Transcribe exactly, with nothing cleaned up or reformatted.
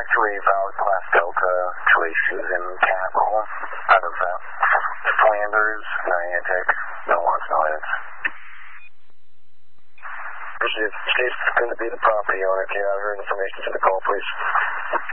three, valid class Delta, Choice Susan Cattle, out of uh, Flanders, Niantic, no wants, no hits. Chief, Chief's going to be the property owner. Can you have her information to the call, please?